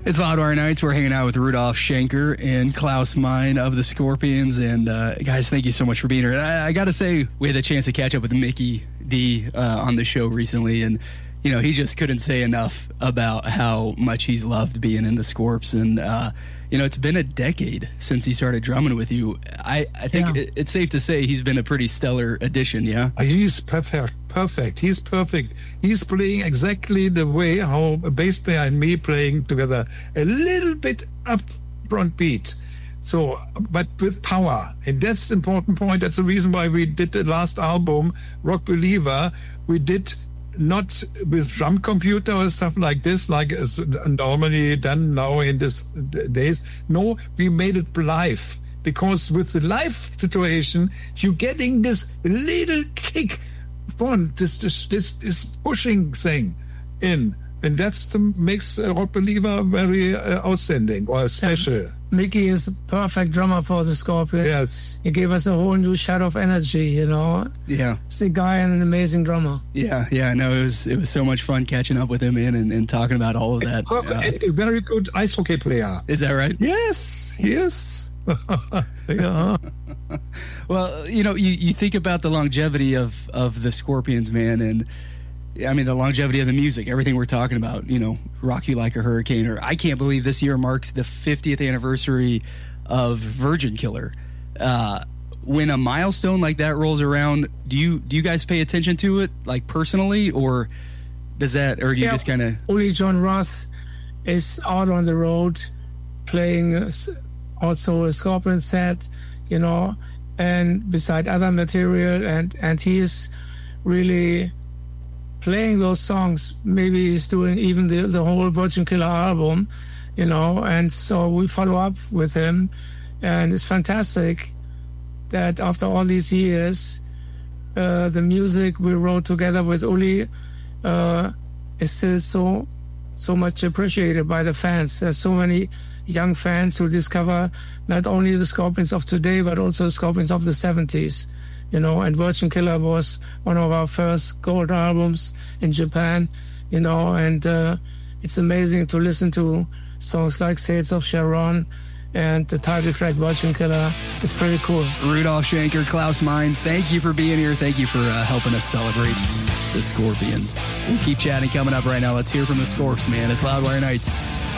It's Loudwire Nights. We're hanging out with Rudolf Schenker and Klaus Meine of the Scorpions. And guys, thank you so much for being here. I got to say, we had a chance to catch up with Mickey D on the show recently, and you know, he just couldn't say enough about how much he's loved being in the Scorps. And you know, it's been a decade since he started drumming with you. I think it's safe to say he's been a pretty stellar addition. Yeah, he's perfect. He's perfect. He's playing exactly the way how a bass player and me playing together. A little bit upfront beat. So, but with power. And that's the important point. That's the reason why we did the last album, Rock Believer. We did not with drum computer or stuff like this, like is normally done now in these days. No, we made it live. Because with the live situation, you're getting this little kick on this pushing thing in. And that's makes Rock Believer very outstanding or special. Mickey is a perfect drummer for the Scorpions. Yes. He gave us a whole new shot of energy, you know. Yeah. It's a guy and an amazing drummer. Yeah. No, it was so much fun catching up with him, man, and talking about all of that. A very good ice hockey player. Is that right? Yes, he is. Yeah. Well, you know, you think about the longevity of the Scorpions, man, and I mean the longevity of the music, everything we're talking about, you know, Rock You Like a Hurricane, or I can't believe this year marks the 50th anniversary of Virgin Killer. When a milestone like that rolls around, do you guys pay attention to it, like personally, or does that, or do you just kind of... Only John Ross is out on the road playing also a Scorpion set, you know, and beside other material, and he is really playing those songs. Maybe he's doing even the whole Virgin Killer album, you know, and so we follow up with him, and it's fantastic that after all these years, the music we wrote together with Uli is still so much appreciated by the fans. There's so many young fans who discover not only the Scorpions of today, but also the Scorpions of the 70s, you know, and Virgin Killer was one of our first gold albums in Japan, you know, and it's amazing to listen to songs like Sales of Sharon and the title track Virgin Killer. It's pretty cool. Rudolf Schenker, Klaus Meine, thank you for being here. Thank you for helping us celebrate the Scorpions. We'll keep chatting coming up right now. Let's hear from the Scorps, man. It's Loudwire Nights.